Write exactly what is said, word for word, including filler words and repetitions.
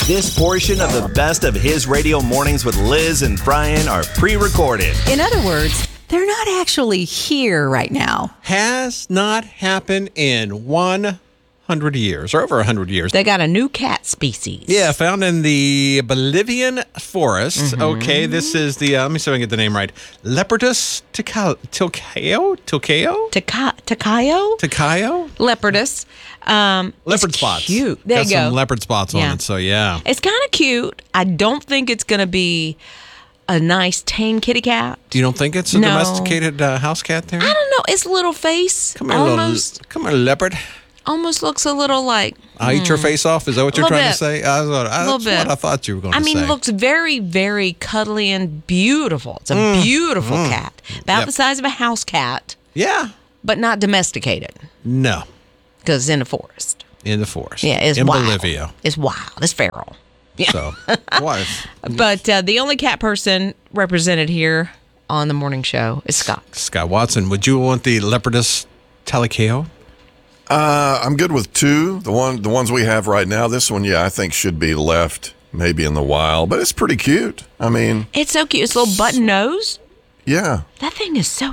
This portion of the Best of His Radio Mornings with Liz and Brian are pre-recorded. In other words, they're not actually here right now. Has not happened in one hundred years, or over one hundred years. They got a new cat species. Yeah, found in the Bolivian forest. Mm-hmm. Okay, this is the, uh, let me see if I can get the name right. Leopardus tilca- tilcaeo? Tilcaeo? Taka- Takayo? Takayo? Leopardus. Um, leopard it's spots. Cute. There got you go. some leopard spots Yeah. on it, so yeah. It's kind of cute. I don't think it's going to be a nice tame kitty cat. You don't think it's a No. domesticated uh, house cat there? I don't know. Its little face Come here, almost little, come here, leopard. almost looks a little like. I'll eat your face off? Is that what you're Little trying bit. to say? I was, I, Little that's bit. what I thought you were going I to mean, say. looks very, very cuddly and beautiful. It's a Mm. beautiful cat, about Yep. the size of a house cat, Yeah. but not domesticated No. because it's in the forest. In the forest. Yeah, it's in wild. Bolivia. It's wild. It's feral. Yeah. So, what? But uh, the only cat person represented here on the morning show is Scott. Scott Watson, would you want the Leopardus talikeo? Uh, I'm good with two. The one, the ones we have right now. This one, yeah, I think should be left maybe in the wild, but it's pretty cute. I mean, It's so cute. It's a little button nose. yeah. That thing is so